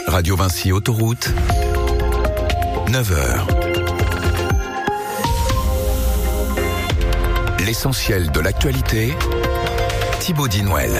Radio Vinci Autoroute, 9h. L'essentiel de l'actualité, Thibaut Dinouel.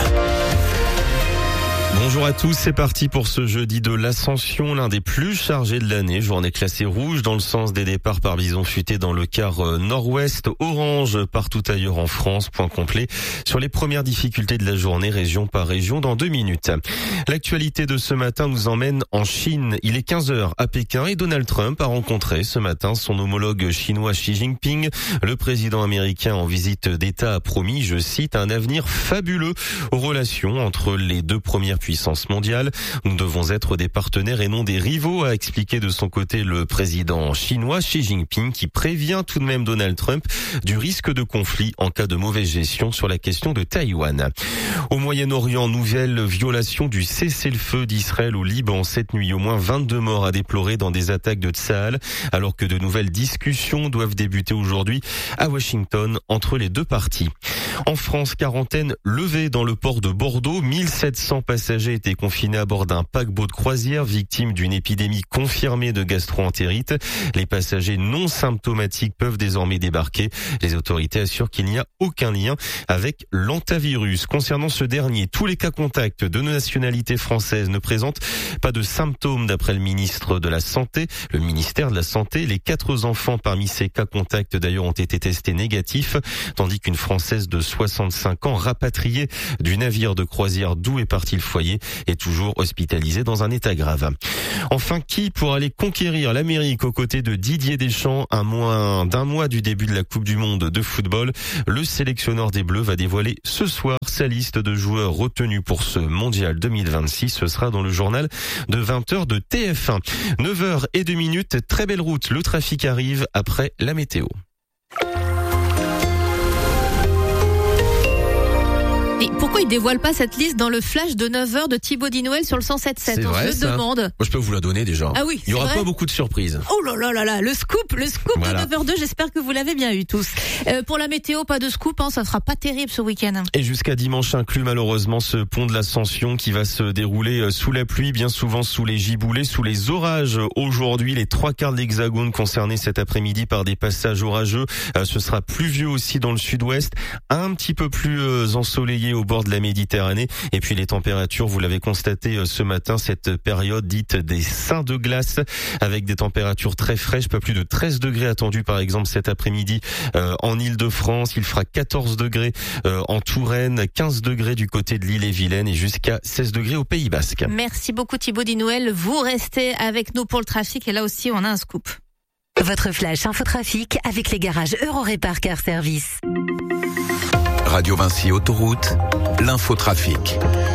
Bonjour à tous, c'est parti pour ce jeudi de l'Ascension, l'un des plus chargés de l'année. Journée classée rouge dans le sens des départs par bison futé dans le quart nord-ouest, orange partout ailleurs en France. Point complet sur les premières difficultés de la journée, région par région, dans 2 minutes. L'actualité de ce matin nous emmène en Chine. Il est 15h à Pékin et Donald Trump a rencontré ce matin son homologue chinois Xi Jinping. Le président américain en visite d'État a promis, je cite, un avenir fabuleux aux relations entre les deux premières puissance mondiale. Nous devons être des partenaires et non des rivaux, a expliqué de son côté le président chinois Xi Jinping, qui prévient tout de même Donald Trump du risque de conflit en cas de mauvaise gestion sur la question de Taïwan. Au Moyen-Orient, nouvelle violation du cessez-le-feu d'Israël au Liban. Cette nuit, au moins 22 morts à déplorer dans des attaques de Tsahal, alors que de nouvelles discussions doivent débuter aujourd'hui à Washington entre les deux parties. En France, quarantaine levée dans le port de Bordeaux. 1700 passagers étaient confinés à bord d'un paquebot de croisière victime d'une épidémie confirmée de gastro-entérite. Les passagers non symptomatiques peuvent désormais débarquer. Les autorités assurent qu'il n'y a aucun lien avec l'hantavirus. Concernant ce dernier, tous les cas contacts de nationalité française ne présentent pas de symptômes d'après le ministère de la Santé. Les 4 enfants parmi ces cas contacts d'ailleurs ont été testés négatifs, tandis qu'une Française de 65 ans rapatriée du navire de croisière d'où est parti le foyer est toujours hospitalisée dans un état grave. Enfin, qui pour aller conquérir l'Amérique aux côtés de Didier Deschamps à moins d'un mois du début de la Coupe du Monde de football? Le sélectionneur des Bleus va dévoiler ce soir sa liste de joueurs retenus pour ce mondial 2026. Ce sera dans le journal de 20h de TF1. 9h02, très belle route. Le trafic arrive après la météo. Et pourquoi il dévoile pas cette liste dans le flash de 9h de Thibaut Dinouel sur le 107.7? C'est vrai, se demande. Moi, je peux vous la donner déjà. Ah oui, il y aura vrai. pas beaucoup de surprises. Oh là là là là, le scoop Voilà. de 9h02, j'espère que vous l'avez bien eu tous. Pour la météo, pas de scoop, ça sera pas terrible ce week-end. Et jusqu'à dimanche inclus, malheureusement, ce pont de l'Ascension qui va se dérouler sous la pluie, bien souvent sous les giboulées, sous les orages. Aujourd'hui, les 3/4 de l'Hexagone concernés cet après-midi par des passages orageux. Ce sera pluvieux aussi dans le sud-ouest, un petit peu plus ensoleillé au bord de la Méditerranée. Et puis les températures, vous l'avez constaté ce matin, cette période dite des seins de glace, avec des températures très fraîches, pas plus de 13 degrés attendus par exemple cet après-midi en Île-de-France. Il fera 14 degrés en Touraine, 15 degrés du côté de l'Ille-et-Vilaine et jusqu'à 16 degrés au Pays Basque. Merci beaucoup Thibaut Dinouel, vous restez avec nous pour le trafic et là aussi on a un scoop. Votre flash infotrafic avec les garages Eurorépar Car Service. Radio Vinci Autoroute, l'infotrafic.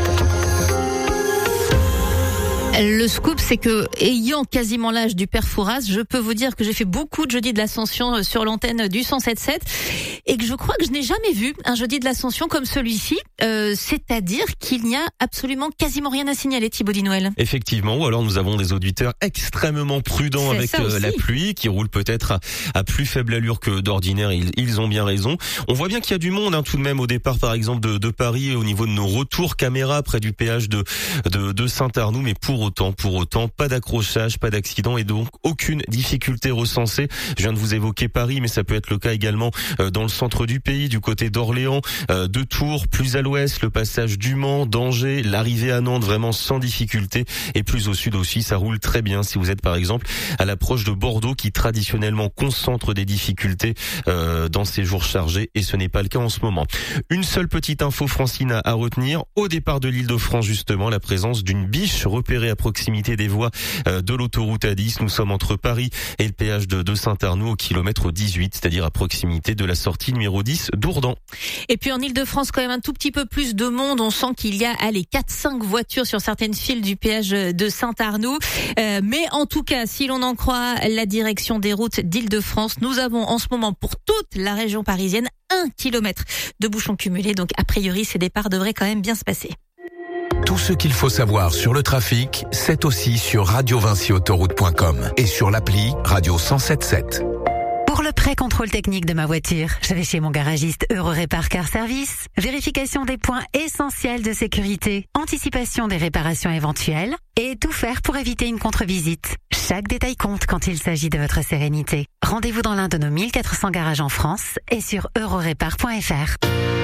Le scoop, c'est que, ayant quasiment l'âge du père Fouras, je peux vous dire que j'ai fait beaucoup de jeudis de l'Ascension sur l'antenne du 107.7 et que je crois que je n'ai jamais vu un jeudi de l'Ascension comme celui-ci, c'est-à-dire qu'il n'y a absolument quasiment rien à signaler, Thibaut Dinouel. Effectivement, ou alors nous avons des auditeurs extrêmement prudents avec la pluie, qui roulent peut-être à plus faible allure que d'ordinaire, ils ont bien raison. On voit bien qu'il y a du monde tout de même au départ par exemple de Paris, au niveau de nos retours caméra près du péage de Saint-Arnoux, mais pour autant, pas d'accrochage, pas d'accident et donc aucune difficulté recensée. Je viens de vous évoquer Paris, mais ça peut être le cas également dans le centre du pays, du côté d'Orléans, de Tours, plus à l'ouest, le passage du Mans, d'Angers, l'arrivée à Nantes vraiment sans difficulté et plus au sud aussi, ça roule très bien si vous êtes par exemple à l'approche de Bordeaux qui traditionnellement concentre des difficultés dans ces jours chargés et ce n'est pas le cas en ce moment. Une seule petite info Francine à retenir, au départ de l'Île-de-France justement, la présence d'une biche repérée à proximité des voies de l'autoroute A10. Nous sommes entre Paris et le péage de Saint-Arnoux au kilomètre 18, c'est-à-dire à proximité de la sortie numéro 10 d'Ourdan. Et puis en Île-de-France, quand même un tout petit peu plus de monde. On sent qu'il y a 4-5 voitures sur certaines files du péage de Saint-Arnoux. Mais en tout cas, si l'on en croit la direction des routes d'Île-de-France, nous avons en ce moment pour toute la région parisienne 1 kilomètre de bouchons cumulés. Donc a priori, ces départs devraient quand même bien se passer. Tout ce qu'il faut savoir sur le trafic, c'est aussi sur radiovinciautoroute.com et sur l'appli Radio 107.7. Pour le pré-contrôle technique de ma voiture, je vais chez mon garagiste Eurorépar Car Service. Vérification des points essentiels de sécurité, anticipation des réparations éventuelles et tout faire pour éviter une contre-visite. Chaque détail compte quand il s'agit de votre sérénité. Rendez-vous dans l'un de nos 1400 garages en France et sur eurorépar.fr.